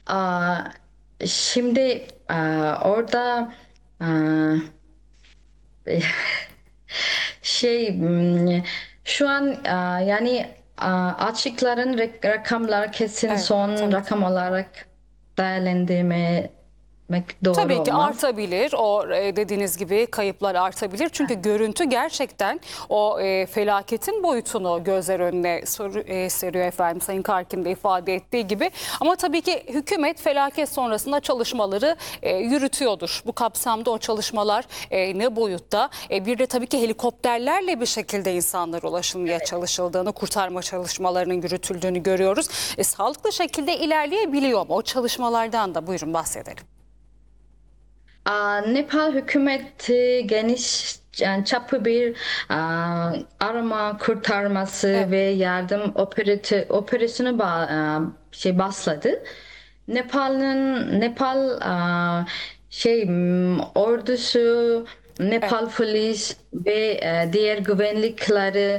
Aa, şimdi orada aa, şu an yani açıkların rakamlar kesin Evet, son tabii ki. rakam olarak değerlendirmek doğru Tabii ki olmaz. artabilir. O dediğiniz gibi kayıplar artabilir. Çünkü görüntü gerçekten o felaketin boyutunu gözler önüne seriyor efendim. Sayın Karkin de ifade ettiği gibi. Ama tabii ki hükümet felaket sonrasında çalışmaları yürütüyordur. Bu kapsamda o çalışmalar ne boyutta? Bir de tabii ki helikopterlerle bir şekilde insanlara ulaşılmaya çalışıldığını, kurtarma çalışmalarının yürütüldüğünü görüyoruz. Sağlıklı şekilde ilerleyebiliyor mu? O çalışmalardan da buyurun bahsedelim. Nepal hükümeti geniş yani çapı bir arama kurtarması ve Evet. yardım operasyonu başladı. Nepal ordusu, Evet. Nepal polis ve diğer güvenlikleri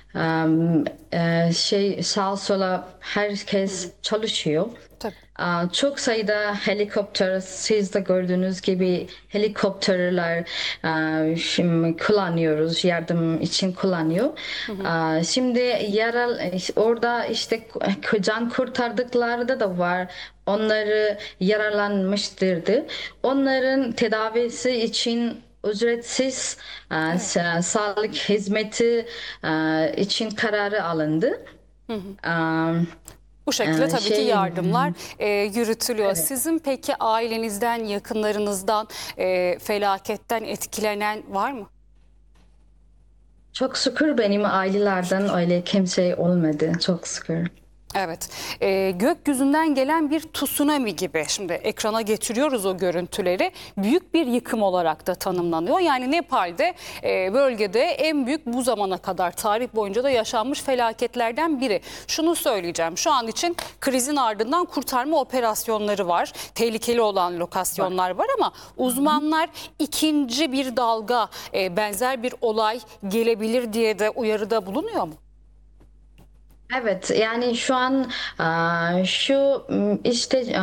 sağa sola Hı hı. herkes çalışıyor. Tabii. Çok sayıda helikopter, siz de gördüğünüz gibi helikopterler şimdi kullanıyoruz, yardım için kullanıyor. Hı hı. Şimdi orada işte can kurtardıkları da var. Onları yaralanmıştırdı. Onların tedavisi için ücretsiz Evet. sağlık hizmeti için kararı alındı. Hı hı. Am, Bu şekilde tabii ki şey yardımlar yürütülüyor. evet. Sizin peki ailenizden, yakınlarınızdan felaketten etkilenen var mı? Çok şükür benim ailelerden öyle kimse olmadı. Çok şükür. Evet, gökyüzünden gelen bir tsunami gibi şimdi ekrana getiriyoruz o görüntüleri. Büyük bir yıkım olarak da tanımlanıyor. Yani Nepal'de bölgede en büyük bu zamana kadar tarih boyunca da yaşanmış felaketlerden biri. Şunu söyleyeceğim, şu an için krizin ardından kurtarma operasyonları var. Tehlikeli olan Var. lokasyonlar var ama uzmanlar ikinci bir dalga, benzer bir olay gelebilir diye de uyarıda bulunuyor mu? Evet, yani şu an işte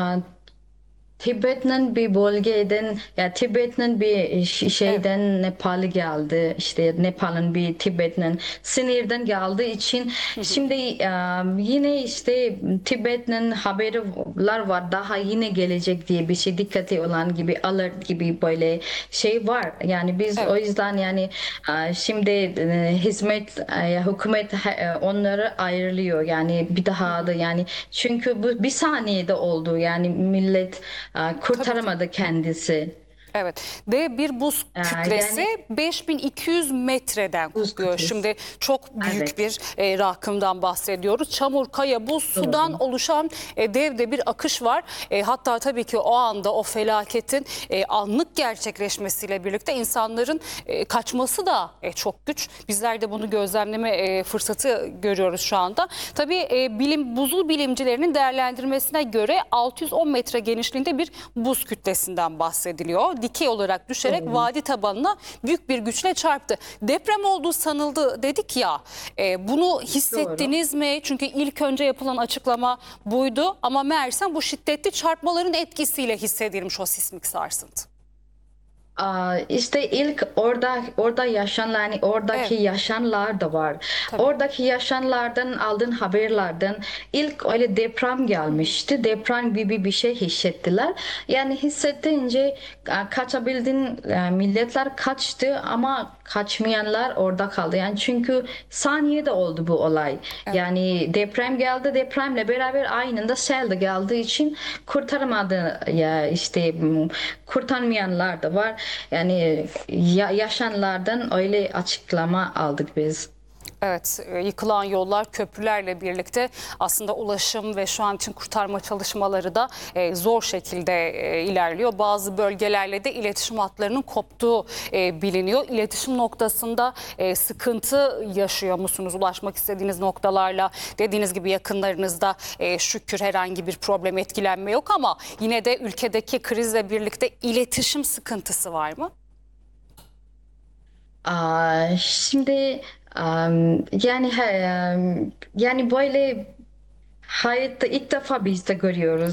Tibet'in bir bölgeden ya Tibet'in bir Evet. şeyden Nepal'e geldi, işte Nepal'in bir Tibet'in sınırdan geldiği için şimdi yine işte Tibet'in haberler var, daha yine gelecek diye bir şey, dikkate olan gibi, alert gibi böyle şey var. Yani biz o Evet. yüzden yani şimdi hükümet onları ayrılıyor yani bir daha da yani, çünkü bu bir saniyede oldu yani millet Tabii ki. kurtaramadı kendisi. Evet ve bir buz kütlesi Yani 5200 metreden buz kopuyor. kütlesi. Şimdi çok büyük Evet, bir rakımdan bahsediyoruz. Çamur, kaya, buz, sudan doğru. oluşan dev de bir akış var. Hatta tabii ki o anda o felaketin anlık gerçekleşmesiyle birlikte insanların kaçması da çok güç. Bizler de bunu gözlemleme fırsatı görüyoruz şu anda. Tabii buzul bilimcilerinin değerlendirmesine göre 610 metre genişliğinde bir buz kütlesinden bahsediliyor. Dikey olarak düşerek Doğru. vadi tabanına büyük bir güçle çarptı. Deprem olduğu sanıldı dedik ya. Bunu Doğru. hissettiniz mi? Çünkü ilk önce yapılan açıklama buydu ama meğersem bu şiddetli çarpmaların etkisiyle hissedilmiş o sismik sarsıntı. İşte ilk orada yaşanan, yani oradaki Evet, yaşanlar da var. tabii. Oradaki yaşanlardan aldığın haberlerden ilk öyle deprem gelmişti. Deprem gibi bir şey hissettiler. Yani hissettiğince kaçabildin, milletler kaçtı ama kaçmayanlar orada kaldı. Yani çünkü saniyede oldu bu olay. Evet. Yani deprem geldi, depremle beraber aynında sel de geldiği için kurtaramadı ya, işte kurtarmayanlar da var. Yani yaşanlardan öyle açıklama aldık biz. Evet, yıkılan yollar, köprülerle birlikte aslında ulaşım ve şu an için kurtarma çalışmaları da zor şekilde ilerliyor. Bazı bölgelerle de iletişim hatlarının koptuğu biliniyor. İletişim noktasında sıkıntı yaşıyor musunuz? Ulaşmak istediğiniz noktalarla, dediğiniz gibi yakınlarınızda şükür herhangi bir problem, etkilenme yok ama yine de ülkedeki krizle birlikte iletişim sıkıntısı var mı? Şimdi yani yani böyle hayatta ilk defa biz de görüyoruz.